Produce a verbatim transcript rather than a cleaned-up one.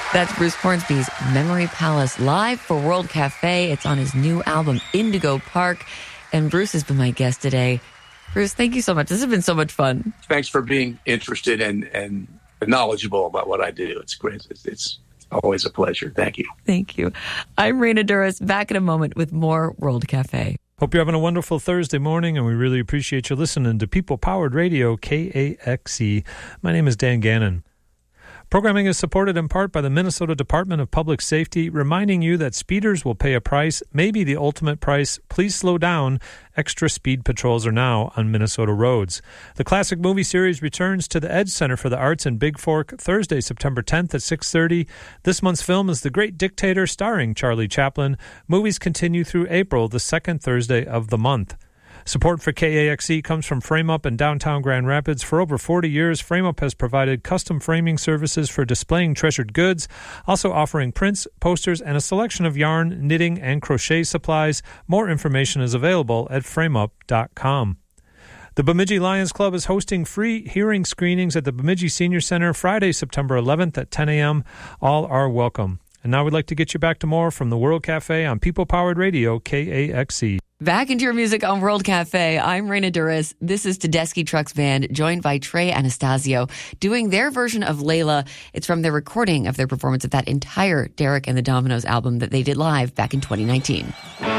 That's Bruce Hornsby's Memory Palace live for World Cafe. It's on his new album, Indigo Park. And Bruce has been my guest today. Bruce, thank you so much. This has been so much fun. Thanks for being interested and, and knowledgeable about what I do. It's great. It's, it's always a pleasure. Thank you. Thank you. I'm Raina Douris, back in a moment with more World Cafe. Hope you're having a wonderful Thursday morning, and we really appreciate you listening to People Powered Radio, K A X E. My name is Dan Gannon. Programming is supported in part by the Minnesota Department of Public Safety, reminding you that speeders will pay a price, maybe the ultimate price. Please slow down. Extra speed patrols are now on Minnesota roads. The classic movie series returns to the Edge Center for the Arts in Big Fork Thursday, September tenth at six thirty. This month's film is The Great Dictator, starring Charlie Chaplin. Movies continue through April, the second Thursday of the month. Support for K A X E comes from Frame Up in downtown Grand Rapids. For over forty years, Frame Up has provided custom framing services for displaying treasured goods, also offering prints, posters, and a selection of yarn, knitting, and crochet supplies. More information is available at frame up dot com. The Bemidji Lions Club is hosting free hearing screenings at the Bemidji Senior Center Friday, September eleventh at ten a.m. All are welcome. And now we'd like to get you back to more from the World Cafe on People Powered Radio, K A X E. Back into your music on World Cafe. I'm Raina Douris. This is Tedeschi Trucks Band, joined by Trey Anastasio, doing their version of Layla. It's from their recording of their performance of that entire Derek and the Dominoes album that they did live back in twenty nineteen.